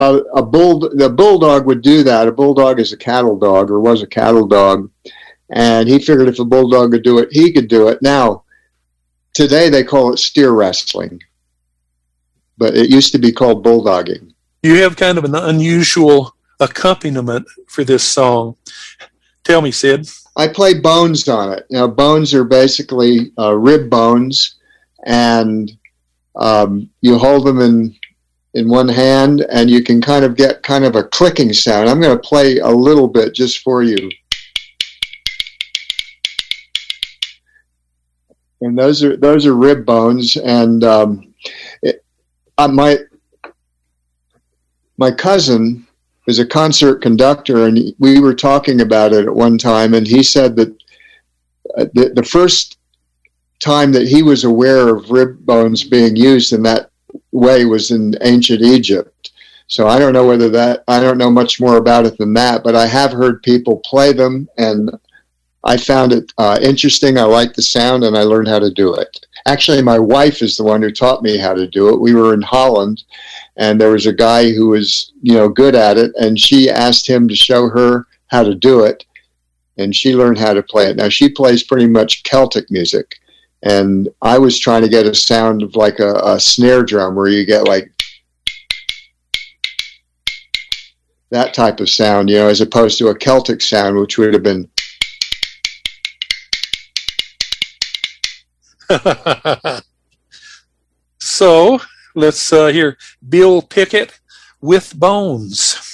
the bulldog would do that. A bulldog is a cattle dog, or was a cattle dog, and he figured if a bulldog could do it, he could do it. Now, today they call it steer wrestling, but it used to be called bulldogging. You have kind of an unusual accompaniment for this song. Tell me, Sid. I play bones on it. Bones are basically rib bones, and you hold them in one hand, and you can kind of get kind of a clicking sound. I'm going to play a little bit just for you. And those are rib bones, and my cousin is a concert conductor, and we were talking about it at one time, and he said that the first time that he was aware of rib bones being used in that way was in ancient Egypt. So I don't know much more about it than that, but I have heard people play them, and I found it interesting. I liked the sound, and I learned how to do it. Actually, my wife is the one who taught me how to do it. We were in Holland, and there was a guy who was, good at it, and she asked him to show her how to do it, and she learned how to play it. Now, she plays pretty much Celtic music, and I was trying to get a sound of like a snare drum where you get like that type of sound, as opposed to a Celtic sound, which would have been... So let's hear Bill Pickett with Bones.